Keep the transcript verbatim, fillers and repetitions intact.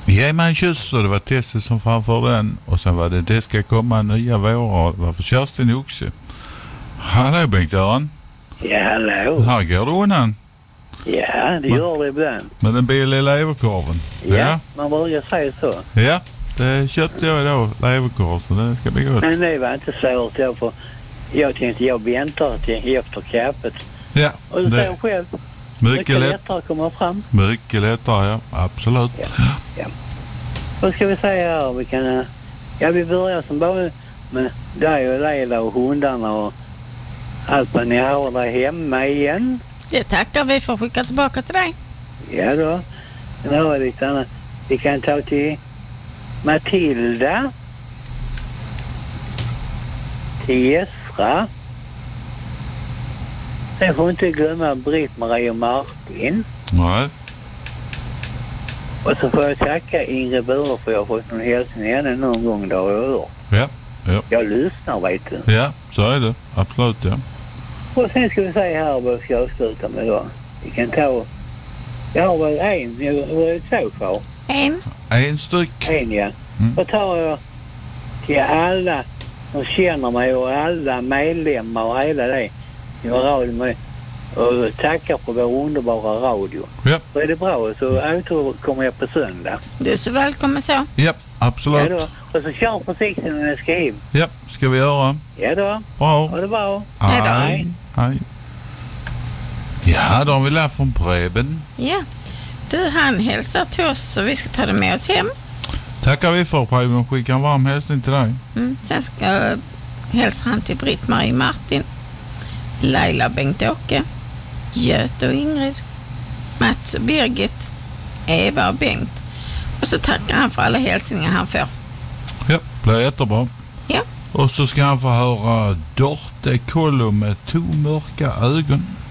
Ge mig en kyss, och det var Tesse som framförde den. Och sen var det Det ska komma nya vårar. Det var för Kerstin också. Hallå Bengt-Göran. Ja, hallå. Här går du undan. Ja, det gör det ibland. Med den billiga leverkorven. Ja, ja, man brukar säga så. Ja, det köpte jag idag, leverkorv, så det ska bli gott. Men det var inte svårt, jag, för jag tänkte jag väntar till efter kaffet. Ja, och du säger själv. Mycket, mycket lätt, lättare att komma fram. Mycket lättare, ja. Absolut. Ja, ja. Vad ska vi säga här? Vi kan, ja, vi börjar som bara med dig och Leila och hundarna och allt vad ni har där hemma igen. Det tackar vi för att skicka tillbaka till dig. Ja då. Sen har vi lite annat. Vi kan ta till Matilda. Till Jesra. Sen får inte glömma Britt-Marie och Martin. Nej. Och så får jag tacka Ingrid Bure för jag har fått någon hälsning henne någon gång där jag hör. Ja, ja. Jag lyssnar, vet du. Ja, så är det. Absolut, ja. Och sen ska vi säga här vad vi ska avsluta med då. Vi kan ta... Jag har väl en, jag har två kvar. En? En styck. En, ja. Mm. Då tar jag till alla som känner mig och alla medlemmar och hela det. Jag radio med och tackar för vår underbara radio. Ja. Så är det bra, så återkommer jag på söndag. Du är så välkommen så. Ja, absolut. Ja då. Och så kör försiktigt när jag ska hem. Ja, ska vi göra. Ja då. Bra. Ha det bra. Hej då. Hej. Hej. Ja, då har vi lärt från Preben. Ja. Du, han hälsar till oss så vi ska ta det med oss hem. Tackar vi för Preben. Skickar en varm hälsning till dig. Mm. Sen ska uh, hälsa han till Britt-Marie Martin, Leila Bengt-Åke, Göte och Ingrid, Mats och Birgit, Eva och Bengt. Och så tackar han för alla hälsningar han får. Ja, det blir jättebra. Ja. Och så ska han få höra Dorte Kollo med to mörka ögon.